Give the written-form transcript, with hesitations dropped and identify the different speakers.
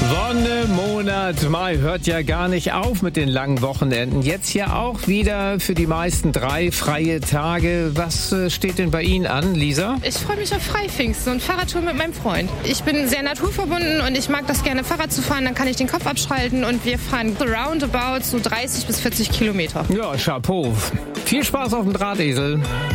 Speaker 1: Wonnemonat Mai hört ja gar nicht auf mit den langen Wochenenden. Jetzt hier auch wieder für die meisten 3 freie Tage. Was steht denn bei Ihnen an, Lisa?
Speaker 2: Ich freue mich auf Freipfingsten und Fahrradtour mit meinem Freund. Ich bin sehr naturverbunden und ich mag das gerne, Fahrrad zu fahren. Dann kann ich den Kopf abschalten und wir fahren roundabout so 30 bis 40 Kilometer.
Speaker 1: Ja, Chapeau. Viel Spaß auf dem Drahtesel.